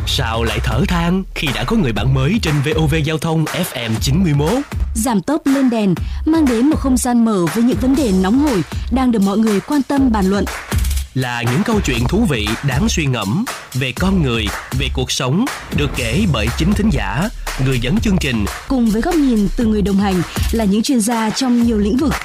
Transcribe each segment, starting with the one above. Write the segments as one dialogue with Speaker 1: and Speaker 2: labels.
Speaker 1: Sao lại thở than khi đã có người bạn mới trên VOV Giao thông FM 91?
Speaker 2: Giảm tốc lên đèn mang đến một không gian mở với những vấn đề nóng hổi đang được mọi người quan tâm bàn luận.
Speaker 1: Là những câu chuyện thú vị đáng suy ngẫm về con người, về cuộc sống, được kể bởi chính thính giả, người dẫn chương trình.
Speaker 2: Cùng với góc nhìn từ người đồng hành là những chuyên gia trong nhiều lĩnh vực.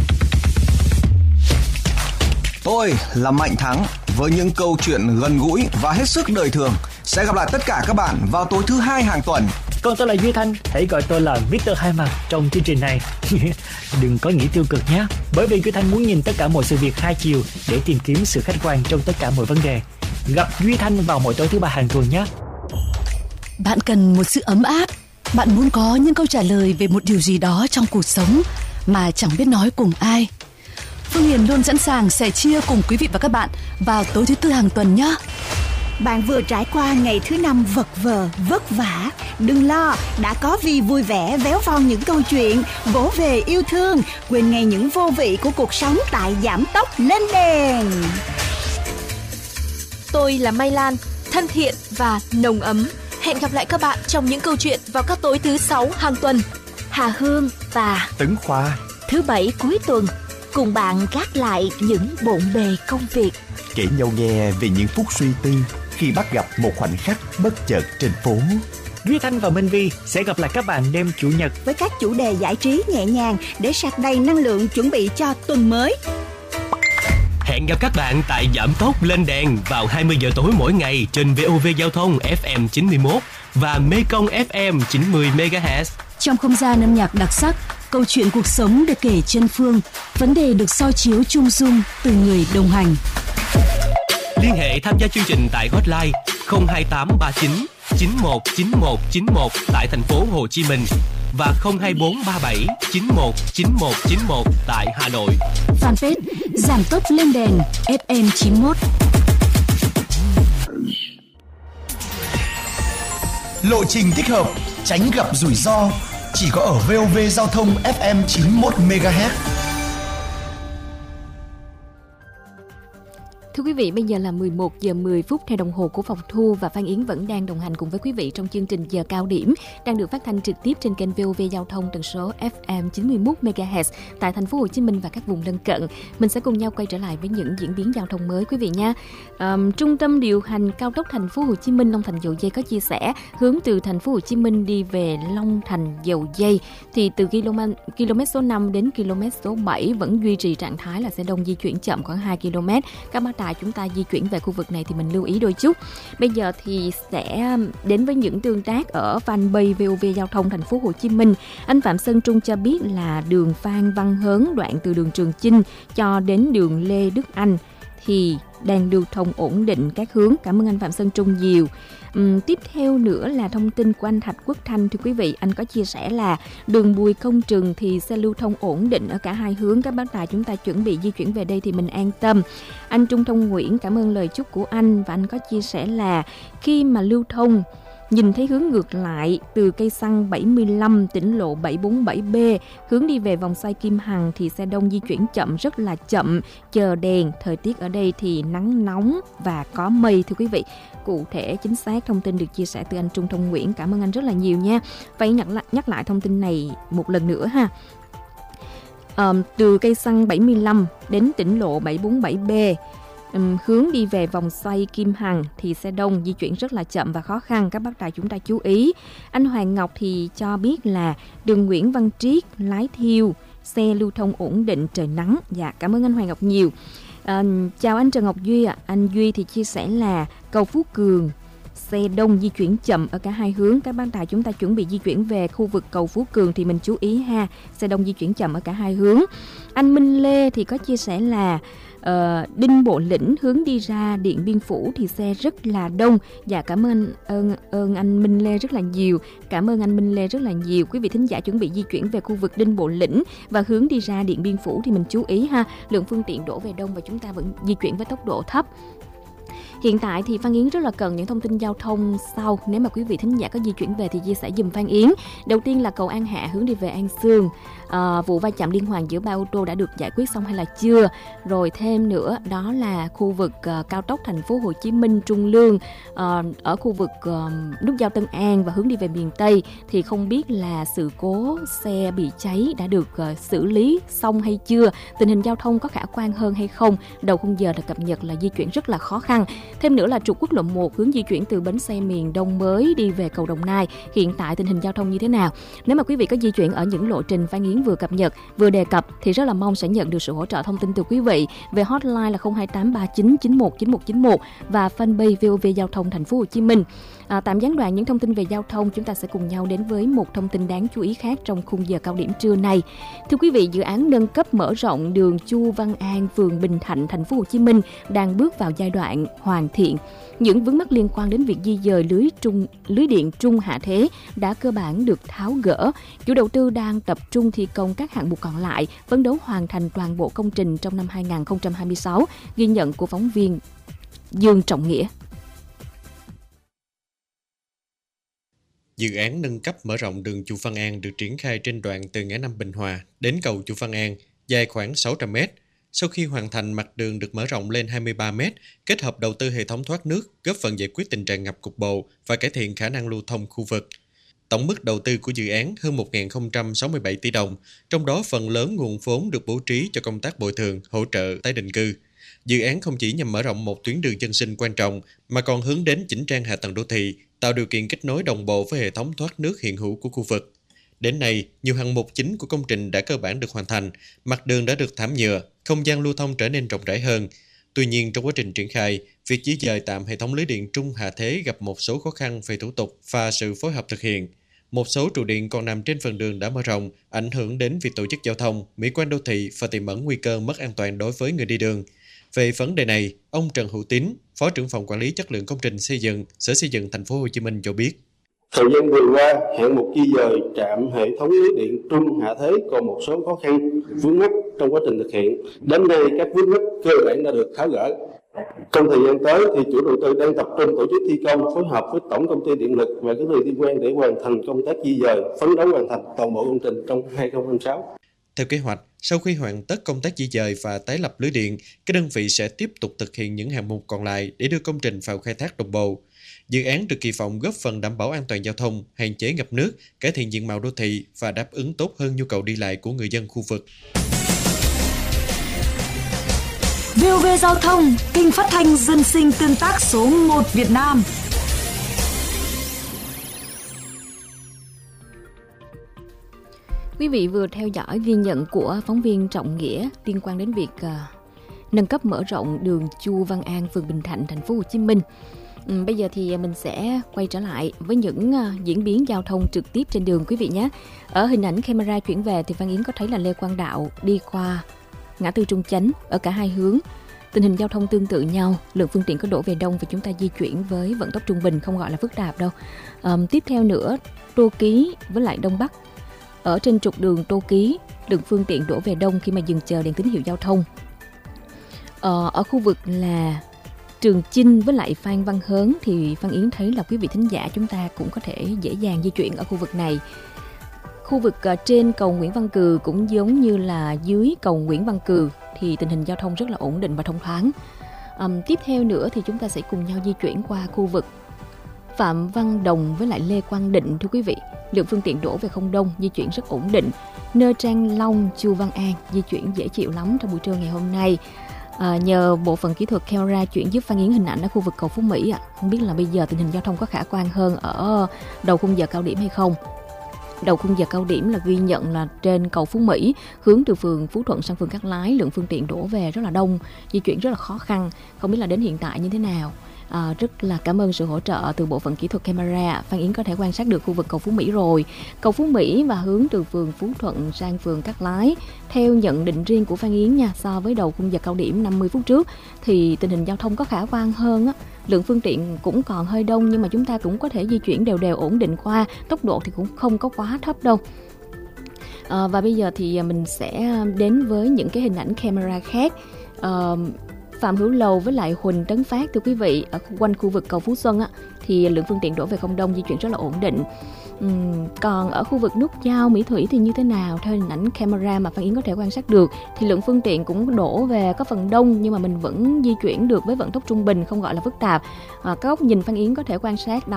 Speaker 3: Tôi là Mạnh Thắng với những câu chuyện gần gũi và hết sức đời thường. Sẽ gặp lại tất cả các bạn vào tối thứ Hai hàng tuần.
Speaker 4: Còn tôi là Duy Thanh, hãy gọi tôi là Mr. Hai Mặt trong chương trình này. Đừng có nghĩ tiêu cực nhé, bởi vì Duy Thanh muốn nhìn tất cả mọi sự việc hai chiều để tìm kiếm sự khách quan trong tất cả mọi vấn đề. Gặp Duy Thanh vào mỗi tối thứ Ba hàng tuần nhé.
Speaker 2: Bạn cần một sự ấm áp, bạn muốn có những câu trả lời về một điều gì đó trong cuộc sống mà chẳng biết nói cùng ai. Phương Hiền luôn sẵn sàng sẻ chia cùng quý vị và các bạn vào tối thứ Tư hàng tuần nhé.
Speaker 5: Bạn vừa trải qua ngày thứ Năm vật vờ, vất vả. Đừng lo, đã có Vi vui vẻ véo von những câu chuyện, vỗ về yêu thương, quên ngay những vô vị của cuộc sống tại Giảm tốc lên đèn.
Speaker 6: Tôi là Mai Lan, thân thiện và nồng ấm. Hẹn gặp lại các bạn trong những câu chuyện vào các tối thứ Sáu hàng tuần.
Speaker 7: Hà Hương và
Speaker 8: Tấn Khoa,
Speaker 7: thứ Bảy cuối tuần, cùng bạn gác lại những bộn bề công việc,
Speaker 8: kể nhau nghe về những phút suy tư khi bắt gặp một khoảnh khắc bất chợt trên phố.
Speaker 4: Duy Thanh và Minh Vi sẽ gặp lại các bạn đêm Chủ nhật
Speaker 5: với các chủ đề giải trí nhẹ nhàng để sạc đầy năng lượng chuẩn bị cho tuần mới.
Speaker 1: Hẹn gặp các bạn tại Giảm tốc lên đèn vào 20 giờ tối mỗi ngày trên VOV Giao thông FM 91 và Mekong FM 90 MHz.
Speaker 2: Trong không gian âm nhạc đặc sắc, câu chuyện cuộc sống được kể chân phương, vấn đề được soi chiếu chung dung từ người đồng hành.
Speaker 1: Liên hệ tham gia chương trình tại hotline 02839 919191 tại thành phố Hồ Chí Minh và 02437 919191 tại Hà Nội.
Speaker 2: Fanpage Giảm tốc lên đèn FM 91.
Speaker 9: Lộ trình thích hợp, tránh gặp rủi ro, chỉ có ở VOV Giao thông FM 91 MHz.
Speaker 10: Thưa quý vị, bây giờ là 11 giờ 10 phút theo đồng hồ của phòng thu và Phan Yến vẫn đang đồng hành cùng với quý vị trong chương trình Giờ Cao Điểm đang được phát thanh trực tiếp trên kênh VOV Giao thông tần số FM 91 MHz tại thành phố Hồ Chí Minh và các vùng lân cận. Mình sẽ cùng nhau quay trở lại với những diễn biến giao thông mới quý vị nha. Trung tâm điều hành cao tốc thành phố Hồ Chí Minh Long Thành Dầu Giây có chia sẻ hướng từ thành phố Hồ Chí Minh đi về Long Thành Dầu Giây thì từ km số 5 đến km số 7 vẫn duy trì trạng thái là xe đông di chuyển chậm khoảng 2 km. Các bác tài chúng ta di chuyển về khu vực này thì mình lưu ý đôi chút. Bây giờ thì sẽ đến với những tương tác ở fanpage VOV Giao thông thành phố Hồ Chí Minh. Anh Phạm Sơn Trung cho biết là đường Phan Văn Hớn đoạn từ đường Trường Chinh cho đến đường Lê Đức Anh thì đang lưu thông ổn định các hướng. Cảm ơn anh Phạm Sơn Trung nhiều. Tiếp theo nữa là thông tin của anh Thạch Quốc Thanh. Thưa quý vị, anh có chia sẻ là đường Bùi Công Trừng thì xe lưu thông ổn định ở cả hai hướng. Các bác tài chúng ta chuẩn bị di chuyển về đây thì mình an tâm. Anh Trung Thông Nguyễn cảm ơn lời chúc của anh và anh có chia sẻ là khi mà lưu thông nhìn thấy hướng ngược lại từ cây xăng 75 tỉnh lộ 747B hướng đi về vòng xoay Kim Hằng thì xe đông di chuyển chậm, rất là chậm, chờ đèn. Thời tiết ở đây thì nắng nóng và có mây. Thưa quý vị, cụ thể chính xác thông tin được chia sẻ từ anh Trung Thông Nguyễn. Cảm ơn anh rất là nhiều nha. Phải nhắc lại thông tin này một lần nữa ha. Từ cây xăng 75 đến tỉnh lộ 747B hướng đi về vòng xoay Kim Hằng thì xe đông di chuyển rất là chậm và khó khăn. Các bác tài chúng ta chú ý. Anh Hoàng Ngọc thì cho biết là đường Nguyễn Văn Triết Lái Thiêu xe lưu thông ổn định, trời nắng. Dạ, cảm ơn anh Hoàng Ngọc nhiều. Chào anh Trần Ngọc Duy ạ. Anh Duy thì chia sẻ là cầu Phú Cường xe đông di chuyển chậm ở cả hai hướng. Các bác tài chúng ta chuẩn bị di chuyển về khu vực cầu Phú Cường thì mình chú ý ha, xe đông di chuyển chậm ở cả hai hướng. Anh Minh Lê thì có chia sẻ là Đinh Bộ Lĩnh hướng đi ra Điện Biên Phủ thì xe rất là đông. Dạ, cảm ơn anh Minh Lê rất là nhiều. Cảm ơn anh Minh Lê rất là nhiều. Quý vị thính giả chuẩn bị di chuyển về khu vực Đinh Bộ Lĩnh và hướng đi ra Điện Biên Phủ thì mình chú ý ha, lượng phương tiện đổ về đông và chúng ta vẫn di chuyển với tốc độ thấp. Hiện tại thì Phan Yến rất là cần những thông tin giao thông sau. Nếu mà quý vị thính giả có di chuyển về thì chia sẻ giùm Phan Yến. Đầu tiên là cầu An Hạ hướng đi về An Xương. Vụ va chạm liên hoàn giữa 3 ô tô đã được giải quyết xong hay là chưa? Rồi thêm nữa đó là khu vực cao tốc thành phố Hồ Chí Minh Trung Lương, ở khu vực nút giao Tân An và hướng đi về miền Tây thì không biết là sự cố xe bị cháy đã được xử lý xong hay chưa? Tình hình giao thông có khả quan hơn hay không? Đầu khung giờ là cập nhật là di chuyển rất là khó khăn. Thêm nữa là trục quốc lộ 1 hướng di chuyển từ bến xe miền Đông mới đi về cầu Đồng Nai. Hiện tại tình hình giao thông như thế nào? Nếu mà quý vị có di chuyển ở những lộ trình Phan Yến vừa cập nhật, vừa đề cập thì rất là mong sẽ nhận được sự hỗ trợ thông tin từ quý vị về hotline là 02839919191 và fanpage VOV Giao thông Thành phố Hồ Chí Minh. Tạm gián đoạn những thông tin về giao thông, chúng ta sẽ cùng nhau đến với một thông tin đáng chú ý khác trong khung giờ cao điểm trưa nay. Thưa quý vị, dự án nâng cấp mở rộng đường Chu Văn An, phường Bình Thạnh, Thành phố Hồ Chí Minh đang bước vào giai đoạn hoàn thiện. Những vướng mắc liên quan đến việc di dời lưới điện trung hạ thế đã cơ bản được tháo gỡ. Chủ đầu tư đang tập trung thi công các hạng mục còn lại, phấn đấu hoàn thành toàn bộ công trình trong năm 2026, ghi nhận của phóng viên Dương Trọng Nghĩa.
Speaker 11: Dự án nâng cấp mở rộng đường Chu Văn An được triển khai trên đoạn từ ngã năm Bình Hòa đến cầu Chu Văn An, dài khoảng 600 m. Sau khi hoàn thành, mặt đường được mở rộng lên 23 m, kết hợp đầu tư hệ thống thoát nước, góp phần giải quyết tình trạng ngập cục bộ và cải thiện khả năng lưu thông khu vực. Tổng mức đầu tư của dự án hơn 1.067 tỷ đồng, trong đó phần lớn nguồn vốn được bố trí cho công tác bồi thường, hỗ trợ tái định cư. Dự án không chỉ nhằm mở rộng một tuyến đường dân sinh quan trọng, mà còn hướng đến chỉnh trang hạ tầng đô thị, tạo điều kiện kết nối đồng bộ với hệ thống thoát nước hiện hữu của khu vực. Đến nay, nhiều hạng mục chính của công trình đã cơ bản được hoàn thành, mặt đường đã được thảm nhựa, không gian lưu thông trở nên rộng rãi hơn. Tuy nhiên, trong quá trình triển khai, việc di dời tạm hệ thống lưới điện trung hạ thế gặp một số khó khăn về thủ tục và sự phối hợp thực hiện. Một số trụ điện còn nằm trên phần đường đã mở rộng, ảnh hưởng đến việc tổ chức giao thông, mỹ quan đô thị và tiềm ẩn nguy cơ mất an toàn đối với người đi đường. Về vấn đề này, ông Trần Hữu Tín, Phó trưởng phòng quản lý chất lượng công trình xây dựng, Sở Xây dựng Thành phố Hồ Chí Minh cho biết.
Speaker 12: Thời gian vừa qua, hạng mục di dời trạm hệ thống lưới điện trung hạ thế còn một số khó khăn, vướng mắc trong quá trình thực hiện. Đến nay, các vướng mắc cơ bản đã được tháo gỡ. Trong thời gian tới, thì chủ đầu tư đang tập trung tổ chức thi công, phối hợp với Tổng Công ty Điện lực và các đơn vị liên quan để hoàn thành công tác di dời, phấn đấu hoàn thành toàn bộ công trình trong 2026.
Speaker 11: Theo kế hoạch, sau khi hoàn tất công tác di dời và tái lập lưới điện, các đơn vị sẽ tiếp tục thực hiện những hạng mục còn lại để đưa công trình vào khai thác đồng bộ. Dự án được kỳ vọng góp phần đảm bảo an toàn giao thông, hạn chế ngập nước, cải thiện diện mạo đô thị và đáp ứng tốt hơn nhu cầu đi lại của người dân khu vực.
Speaker 13: VOV Giao thông, kênh phát thanh dân sinh tương tác số 1 Việt Nam.
Speaker 10: Quý vị vừa theo dõi ghi nhận của phóng viên Trọng Nghĩa liên quan đến việc nâng cấp mở rộng đường Chu Văn An, phường Bình Thạnh, Thành phố Hồ Chí Minh. Bây giờ thì mình sẽ quay trở lại với những diễn biến giao thông trực tiếp trên đường quý vị nhé. Ở hình ảnh camera chuyển về thì Phan Yến có thấy là Lê Quang Đạo đi qua ngã tư Trung Chánh ở cả hai hướng. Tình hình giao thông tương tự nhau, lượng phương tiện có đổ về đông và chúng ta di chuyển với vận tốc trung bình, không gọi là phức tạp đâu. Tiếp theo nữa, Tô Ký với lại Đông Bắc. Ở trên trục đường Tô Ký, lượng phương tiện đổ về đông khi mà dừng chờ đèn tín hiệu giao thông. Ở khu vực là Trường Chinh với lại Phan Văn Hớn thì Phan Yến thấy là quý vị thính giả chúng ta cũng có thể dễ dàng di chuyển ở khu vực này. Khu vực trên cầu Nguyễn Văn Cừ cũng giống như là dưới cầu Nguyễn Văn Cừ thì tình hình giao thông rất là ổn định và thông thoáng. Tiếp theo nữa thì chúng ta sẽ cùng nhau di chuyển qua khu vực Phạm Văn Đồng với lại Lê Quang Định. Thưa quý vị, lượng phương tiện đổ về không đông, di chuyển rất ổn định. Nơ Trang Long, Chu Văn An di chuyển dễ chịu lắm trong buổi trưa ngày hôm nay. Nhờ bộ phận kỹ thuật camera chuyển giúp Phan Yến hình ảnh ở khu vực cầu Phú Mỹ. Không biết là bây giờ tình hình giao thông có khả quan hơn ở đầu khung giờ cao điểm hay không. Đầu khung giờ cao điểm là ghi nhận là trên cầu Phú Mỹ, hướng từ phường Phú Thuận sang phường Cát Lái, lượng phương tiện đổ về rất là đông, di chuyển rất là khó khăn. Không biết là đến hiện tại như thế nào. Rất là cảm ơn sự hỗ trợ từ bộ phận kỹ thuật camera. Phan Yến có thể quan sát được khu vực cầu Phú Mỹ rồi. Cầu Phú Mỹ và hướng từ phường Phú Thuận sang phường Cát Lái. Theo nhận định riêng của Phan Yến nha, so với đầu khung giờ cao điểm 50 phút trước thì tình hình giao thông có khả quan hơn á. Lượng phương tiện cũng còn hơi đông nhưng mà chúng ta cũng có thể di chuyển đều ổn định qua, tốc độ thì cũng không có quá thấp đâu. Và bây giờ thì mình sẽ đến với những cái hình ảnh camera khác. Phạm Hữu Lầu với lại Huỳnh Tấn Phát, thưa quý vị, ở quanh khu vực cầu Phú Xuân á, thì lượng phương tiện đổ về không đông, di chuyển rất là ổn định. Còn ở khu vực nút giao Mỹ Thủy thì như thế nào? Theo hình ảnh camera mà Phan Yến có thể quan sát được thì lượng phương tiện cũng đổ về có phần đông, nhưng mà mình vẫn di chuyển được với vận tốc trung bình, không gọi là phức tạp. Các góc nhìn Phan Yến có thể quan sát đó